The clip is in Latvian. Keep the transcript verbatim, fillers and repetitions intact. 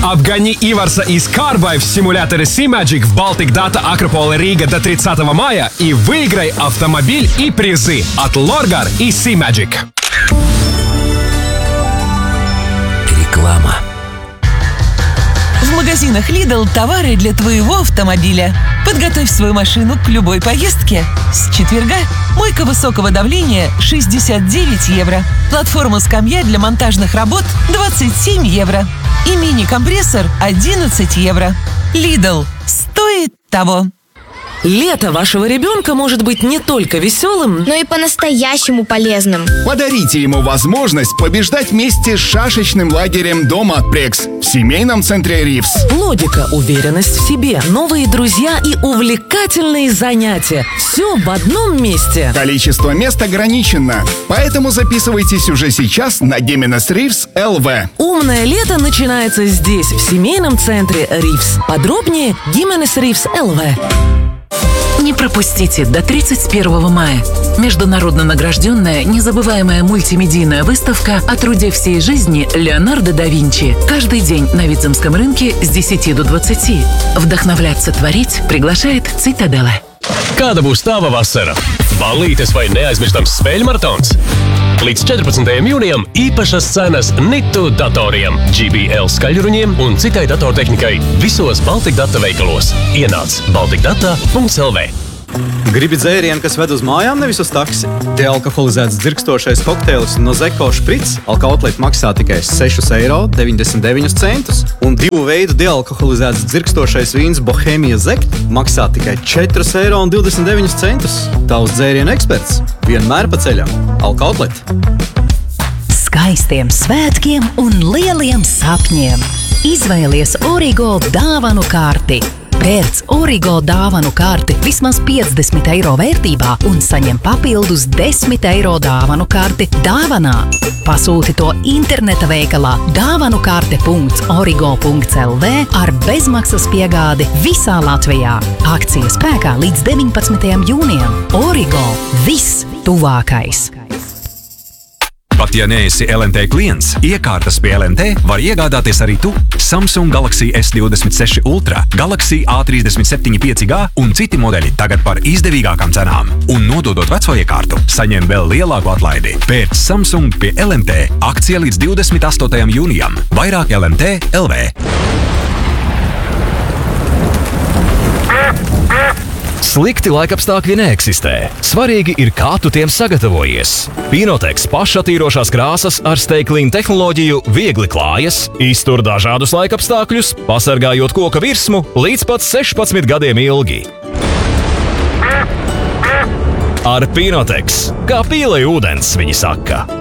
Обгони Иварса и Скарбай в симуляторе SeaMagic в Baltic Data Акрополе Рига до тридцатого мая и выиграй автомобиль и призы от Lorgar и SeaMagic. Реклама. В магазинах Lidl товары для твоего автомобиля. Подготовь свою машину к любой поездке. С четверга мойка высокого давления шестьдесят девять евро. Платформа скамья для монтажных работ двадцать семь евро. И мини-компрессор одиннадцать евро. Lidl. Стоит того. Лето вашего ребенка может быть не только веселым, но и по-настоящему полезным. Подарите ему возможность побеждать вместе с шашечным лагерем «Дом от Прекс» в семейном центре «Ривс». Логика, уверенность в себе, новые друзья и увлекательные занятия. Все в одном месте. Количество мест ограничено, поэтому записывайтесь уже сейчас на Гименес Ривс эл ви. Умное лето начинается здесь, в семейном центре «Ривс». Подробнее Гименес Ривс эл ви. Не пропустите до тридцать первого мая. Международно награжденная, незабываемая мультимедийная выставка о труде всей жизни Леонардо да Винчи. Каждый день на Витземском рынке с десяти до двадцати. Вдохновляться творить приглашает Цитадела. Kāda būs tava vasara? Ballītes vai neaizmirstams spēļu maratons? Līdz četrpadsmitajam jūnijam īpašas cenas Nitu datoriem, G B L skaļruņiem un citai datortehnikai visos Baltic Data veikalos. Ienāc baltic data punkts l v. Gribi dzērienu, kas ved uz mājām, nevis uz taksi? Dealkoholizēts dzirkstošais kokteilis Nozeko šprits Alka-Outlet maksā tikai seši eiro deviņdesmit deviņi centus, un divu veidu dealkoholizēts dzirkstošais vīns Bohemia Zekt maksā tikai četri eiro divdesmit deviņi centus. Tavs dzērienu eksperts vienmēr pa ceļam. Alka-Outlet. Skaistiem svētkiem un lieliem sapņiem. Izvēlies Origo dāvanu karti. Pērc Origo dāvanu karti vismaz piecdesmit eiro vērtībā un saņem papildus desmit eiro dāvanu karti dāvanā. Pasūti to interneta veikalā dāvanukarte punkts origo punkts l v ar bezmaksas piegādi visā Latvijā. Akcija spēkā līdz deviņpadsmitajam jūnijam. Origo – viss tuvākais. Pat ja neesi L N T klients, iekārtas pie L N T var iegādāties arī tu. Samsung Galaxy S divdesmit seši Ultra, Galaxy A trīsdesmit septiņi pieci G un citi modeļi tagad par izdevīgākām cenām. Un nododot veco iekārtu, saņem vēl lielāku atlaidi. Pēc Samsung pie L N T. Akcija līdz divdesmit astotajam jūnijam. Vairāk L N T punkt l v. Slikti laikapstākļi neeksistē. Svarīgi ir, kā tu tiem sagatavojies. Pinotex pašatīrošās krāsas ar steiklīnu tehnoloģiju viegli klājas, iztur dažādus laikapstākļus, pasargājot koka virsmu līdz pat sešpadsmit gadiem ilgi. Ar Pinotex, kā pīlei ūdens, viņi saka.